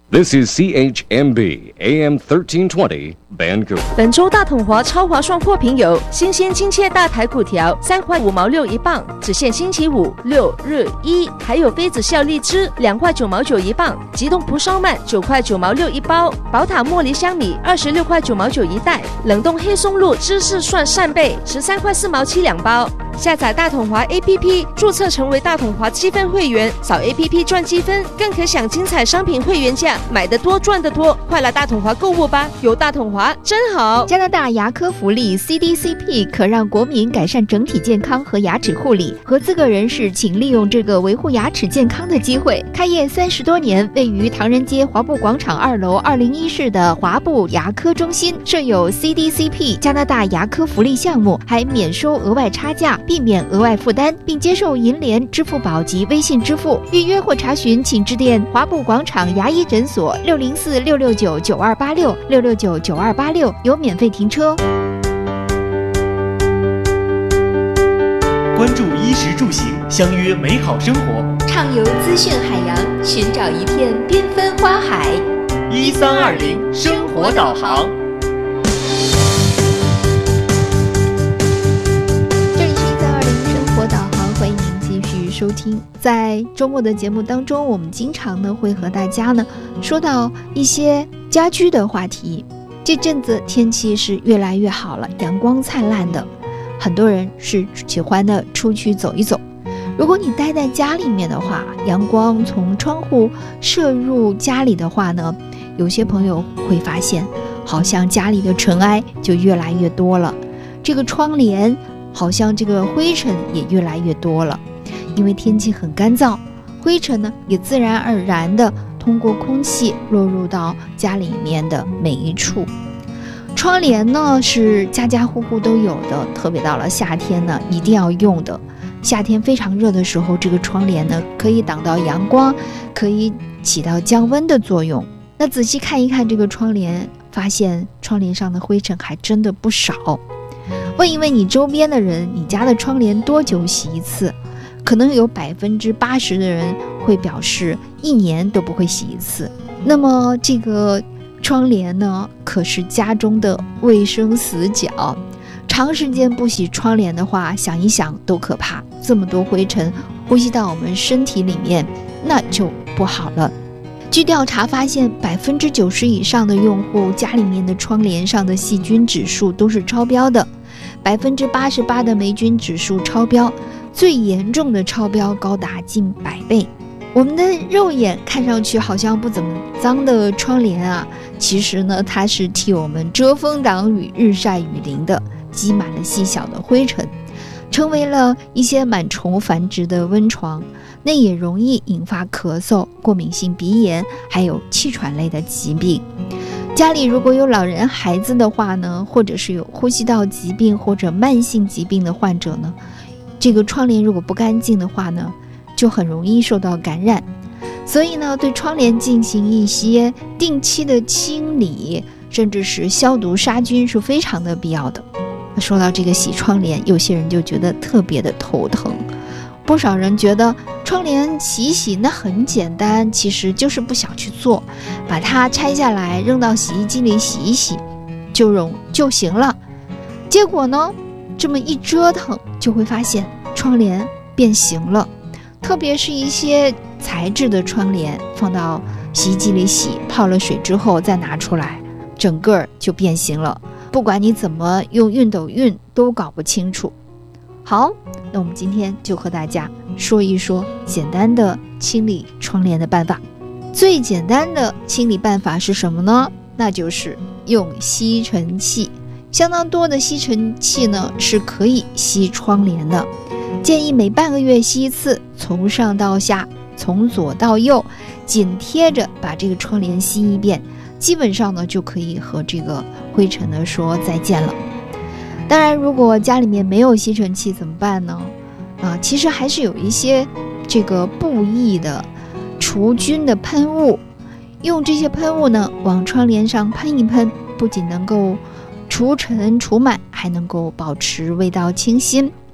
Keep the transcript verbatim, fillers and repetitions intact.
This is C H M B A M thirteen twenty Vancouver。 本周大统华超划算货品有新鲜精切大台骨条，三块五毛六一磅，只限星期五、六、日、一。还有妃子笑荔枝，两块九毛九一磅；急冻蒲烧鳗，九块九毛六一包；宝塔茉莉香米，二十六块九毛九一袋；冷冻黑松露芝士蒜扇贝，十三块四毛七两包。下载大统华 A P P， 注册成为大统华积分会员，扫 A P P 赚积分，更可享精彩商品会员价，买得多赚得多。快来大统华购物吧，有大统华真好。 加拿大牙科福利 C D C P 可让国民改善整体健康和牙齿护理，合资格人士请利用这个维护牙齿健康的机会。开业三十多年，位于唐人街华埠广场二楼二零一室的华埠牙科中心，设有 C D C P 加拿大牙科福利项目，还免收额外差价，避免额外负担，并接受银联、支付宝及微信支付。预约或查询请致电华埠广场牙医诊所六零四六六九九二八六六六九九二八六，有免费停车。 关注衣食住行，相约美好生活， 畅游资讯海洋，寻找一片缤纷花海。 一三二零生活导航。 收听，在周末的节目当中，我们经常呢会和大家呢说到一些家居的话题。这阵子天气是越来越好了，阳光灿烂的，很多人是喜欢的出去走一走。如果你待在家里面的话，阳光从窗户射入家里的话呢，有些朋友会发现，好像家里的尘埃就越来越多了，这个窗帘好像这个灰尘也越来越多了。因为天气很干燥，灰尘呢也自然而然的通过空气落入到家里面的每一处。窗帘呢是家家户户都有的，特别到了夏天呢一定要用的。夏天非常热的时候，这个窗帘呢可以挡到阳光，可以起到降温的作用。那仔细看一看这个窗帘，发现窗帘上的灰尘还真的不少。问一问你周边的人，你家的窗帘多久洗一次？可能有百分之八十的人会表示一年都不会洗一次。那么这个窗帘呢，可是家中的卫生死角。长时间不洗窗帘的话，想一想都可怕。这么多灰尘呼吸到我们身体里面，那就不好了。据调查发现，百分之九十以上的用户家里面的窗帘上的细菌指数都是超标的，百分之八十八的霉菌指数超标。最严重的超标高达近百倍。我们的肉眼看上去好像不怎么脏的窗帘啊，其实呢，它是替我们遮风挡雨、日晒雨淋的，积满了细小的灰尘，成为了一些螨虫繁殖的温床。那也容易引发咳嗽、过敏性鼻炎，还有气喘类的疾病。家里如果有老人、孩子的话呢，或者是有呼吸道疾病或者慢性疾病的患者呢，这个窗帘如果不干净的话呢，就很容易受到感染。所以呢，对窗帘进行一些定期的清理，甚至是消毒杀菌是非常的必要的。说到这个洗窗帘，有些人就觉得特别的头疼。不少人觉得窗帘洗一洗那很简单，其实就是不想去做，把它拆下来扔到洗衣机里洗一洗就容就行了。结果呢，这么一折腾，就会发现窗帘变形了。特别是一些材质的窗帘，放到洗衣机里洗，泡了水之后再拿出来，整个就变形了。不管你怎么用熨斗熨，都搞不清楚。好，那我们今天就和大家说一说简单的清理窗帘的办法。最简单的清理办法是什么呢？那就是用吸尘器。相当多的吸尘器呢是可以吸窗帘的，建议每半个月吸一次，从上到下，从左到右，紧贴着把这个窗帘吸一遍，基本上呢就可以和这个灰尘呢说再见了。当然，如果家里面没有吸尘器怎么办呢？啊，其实还是有一些这个布艺的除菌的喷雾，用这些喷雾呢往窗帘上喷一喷，不仅能够除尘除螨，还能够保持味道清新。